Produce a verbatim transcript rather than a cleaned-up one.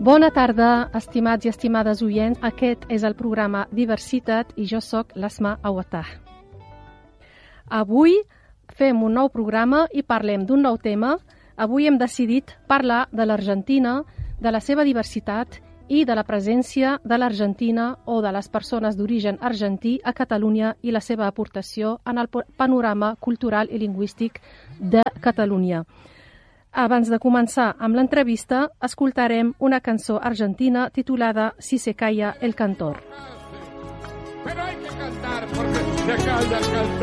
Bona tarda, estimats i estimades oients. Aquest és el programa Diversitat i jo sóc l'Asma Awatah. Avui fem un nou programa i parlem d'un nou tema. Avui hem decidit parlar de l'Argentina, de la seva diversitat i de la presència de l'Argentina o de les persones d'origen argentí a Catalunya i la seva aportació en el panorama cultural i lingüístic de Catalunya. Abans de començar amb l'entrevista, escoltarem una cançó argentina titulada Si se calla el cantor. Pero hay que cantar porque se calla el cantor.